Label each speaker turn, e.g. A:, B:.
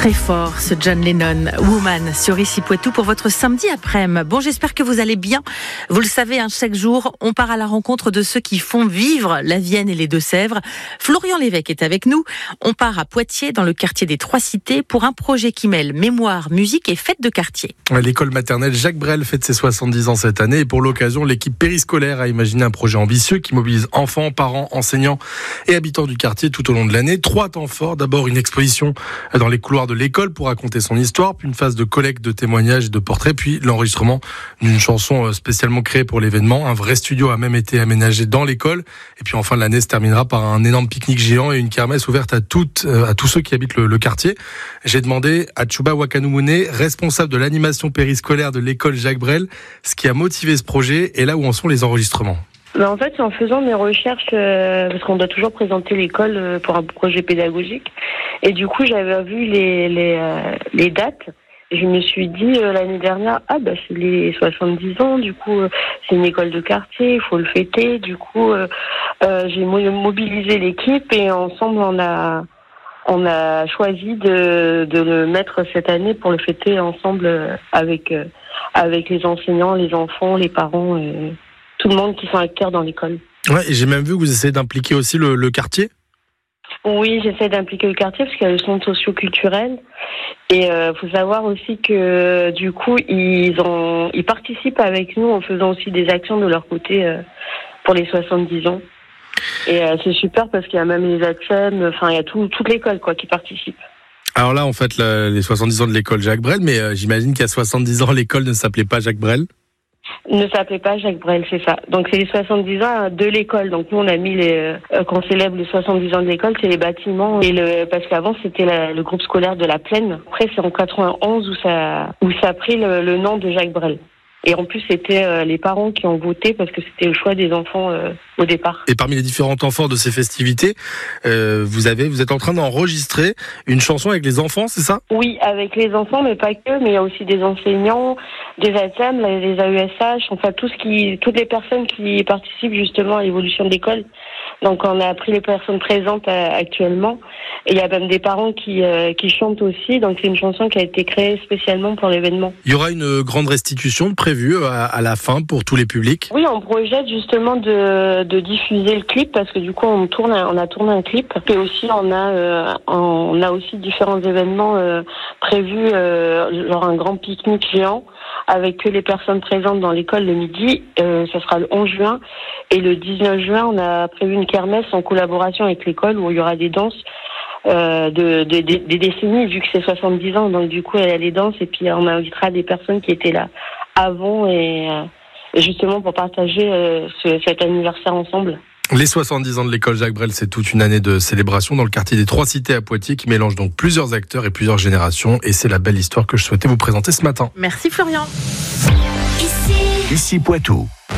A: Très fort ce John Lennon, Woman, sur Ici Poitou pour votre samedi après-midi. Bon, j'espère que vous allez bien. Vous le savez, chaque jour, on part à la rencontre de ceux qui font vivre la Vienne et les Deux-Sèvres. Florian Lévesque est avec nous. On part à Poitiers, dans le quartier des Trois-Cités, pour un projet qui mêle mémoire, musique et fête de quartier.
B: L'école maternelle Jacques Brel fête ses 70 ans cette année et pour l'occasion, l'équipe périscolaire a imaginé un projet ambitieux qui mobilise enfants, parents, enseignants et habitants du quartier tout au long de l'année. 3 temps forts. D'abord, une exposition dans les couloirs de l'école pour raconter son histoire, puis une phase de collecte de témoignages et de portraits, puis l'enregistrement d'une chanson spécialement créée pour l'événement. Un vrai studio a même été aménagé dans l'école. Et puis en fin de l'année se terminera par un énorme pique-nique géant et une kermesse ouverte à tous ceux qui habitent le quartier. J'ai demandé à Tchouba Wakanoumoune, responsable de l'animation périscolaire de l'école Jacques Brel, ce qui a motivé ce projet et là où en sont les enregistrements.
C: En fait, c'est en faisant mes recherches, parce qu'on doit toujours présenter l'école pour un projet pédagogique. Et du coup, j'avais vu les dates. Et je me suis dit l'année dernière, c'est les 70 ans, du coup, c'est une école de quartier, il faut le fêter. Du coup, j'ai mobilisé l'équipe et ensemble, on a choisi de le mettre cette année pour le fêter ensemble avec les enseignants, les enfants, les parents et tout le monde qui sont acteurs dans l'école.
B: Ouais, et j'ai même vu que vous essayez d'impliquer aussi le quartier.
C: Oui, j'essaie d'impliquer le quartier parce qu'il y a le centre socio-culturel. Et faut savoir aussi que du coup, ils participent avec nous en faisant aussi des actions de leur côté pour les 70 ans. Et c'est super parce qu'il y a même les ATSEM, il y a toute l'école qui participe.
B: Alors là, on fête les 70 ans de l'école Jacques Brel, mais j'imagine qu'à 70 ans, l'école ne s'appelait pas Jacques Brel.
C: Ne s'appelait pas Jacques Brel, c'est ça. Donc c'est les 70 ans de l'école. Donc nous on a mis qu'on célèbre les 70 ans de l'école, c'est les bâtiments parce qu'avant c'était le groupe scolaire de la Plaine. Après c'est en 91 où ça a pris le nom de Jacques Brel. Et en plus, c'était les parents qui ont voté parce que c'était le choix des enfants au départ. Et
B: parmi les différents temps forts de ces festivités, vous êtes en train d'enregistrer une chanson avec les enfants, c'est ça ?
C: Oui, avec les enfants, mais pas que. Mais il y a aussi des enseignants, des ATSEM, les AESH, toutes les personnes qui participent justement à l'évolution de l'école. Donc on a pris les personnes présentes actuellement. Et il y a même des parents qui chantent aussi. Donc c'est une chanson qui a été créée spécialement pour l'événement.
B: Il y aura une grande restitution prévue à la fin pour tous les publics.
C: Oui, on projette justement de diffuser le clip parce que du coup on a tourné un clip. Et aussi on a aussi différents événements prévus, genre un grand pique-nique géant avec que les personnes présentes dans l'école le midi. Ça sera le 11 juin. Et le 19 juin, on a prévu une kermesse en collaboration avec l'école où il y aura des danses des décennies, vu que c'est 70 ans. Donc du coup, il y a les danses et puis on invitera des personnes qui étaient là avant et justement pour partager cet anniversaire ensemble.
B: Les 70 ans de l'école Jacques Brel, c'est toute une année de célébration dans le quartier des Trois-Cités à Poitiers qui mélange donc plusieurs acteurs et plusieurs générations. Et c'est la belle histoire que je souhaitais vous présenter ce matin.
A: Merci Florian.
D: Ici Poitou.